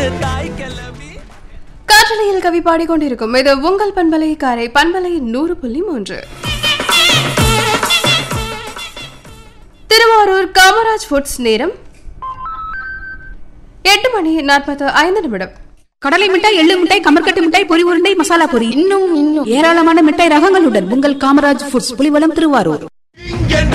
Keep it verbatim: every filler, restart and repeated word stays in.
காற்றலையில் கவி பாடிக்கொண்டிருக்கும் இது உங்கள் பண்பலை காரை பண்பலை நூறு புள்ளி மூன்று. திருவாரூர் காமராஜ் ஃபுட்ஸ் நேரம் எட்டு மணி நாற்பத்து ஐந்து நிமிடம். கடலை மிட்டாய், எள்ளு மிட்டாய், கமர்கட்டு மிட்டாய், பொரி உருண்டை, மசாலா பொரி, இன்னும் இன்னும் ஏராளமான மிட்டாய் ரகங்களுடன் உங்கள் காமராஜ் ஃபுட்ஸ், புலிவலம், திருவாரூர்.